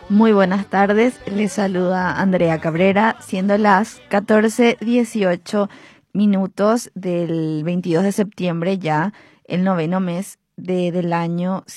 Muy buenas tardes, les saluda Andrea Cabrera, siendo las 14:18 del 22 de septiembre, ya el noveno mes del año